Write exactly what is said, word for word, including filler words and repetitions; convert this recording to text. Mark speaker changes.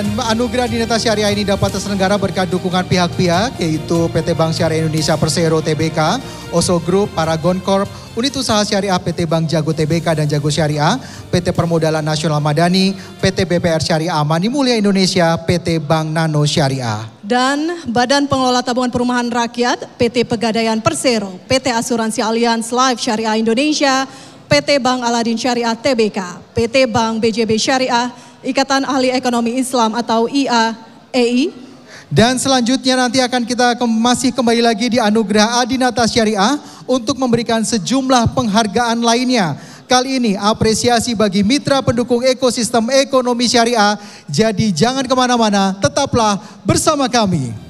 Speaker 1: Anugerah Dinata Syariah ini dapat terselenggara berkat dukungan pihak-pihak yaitu P T Bank Syariah Indonesia Persero T B K, Oso Group, Paragon Corp, Unit Usaha Syariah P T Bank Jago T B K dan Jago Syariah, P T Permodalan Nasional Madani, P T B P R Syariah Amani Mulia Indonesia, P T Bank Nano Syariah.
Speaker 2: Dan Badan Pengelola Tabungan Perumahan Rakyat, P T Pegadaian Persero, P T Asuransi Allianz Life Syariah Indonesia, P T Bank Aladin Syariah T B K, P T Bank B J B Syariah, Ikatan Ahli Ekonomi Islam atau I A E I.
Speaker 1: Dan selanjutnya nanti akan kita ke masih kembali lagi di Anugerah Adinata Syariah untuk memberikan sejumlah penghargaan lainnya. Kali ini apresiasi bagi mitra pendukung ekosistem ekonomi syariah. Jadi jangan kemana-mana, tetaplah bersama kami.